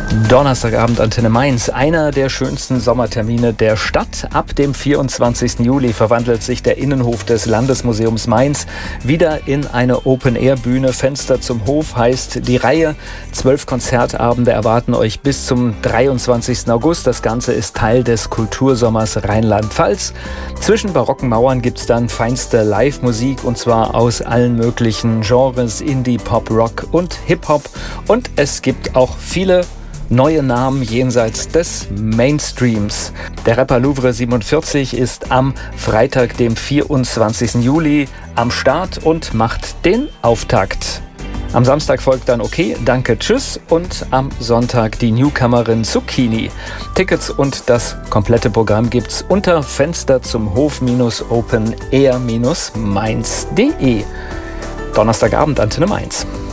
Donnerstagabend Antenne Mainz, einer der schönsten Sommertermine der Stadt. Ab dem 24. Juli verwandelt sich der Innenhof des Landesmuseums Mainz wieder in eine Open-Air-Bühne. Fenster zum Hof heißt die Reihe. 12 Konzertabende erwarten euch bis zum 23. August. Das Ganze ist Teil des Kultursommers Rheinland-Pfalz. Zwischen barocken Mauern gibt es dann feinste Live-Musik, und zwar aus allen möglichen Genres, Indie, Pop, Rock und Hip-Hop. Und es gibt auch viele neue Namen jenseits des Mainstreams. Der Rapper Louvre 47 ist am Freitag, dem 24. Juli, am Start und macht den Auftakt. Am Samstag folgt dann Okay, Danke, Tschüss und am Sonntag die Newcomerin Zucchini. Tickets und das komplette Programm gibt's unter Fenster zum Hof-Open-Air-Mainz.de. Donnerstagabend Antenne Mainz.